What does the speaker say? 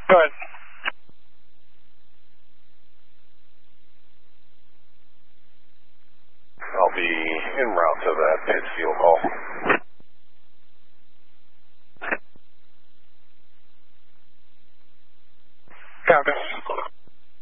Go ahead. I'll be en route to that Pittsfield hall. Copy.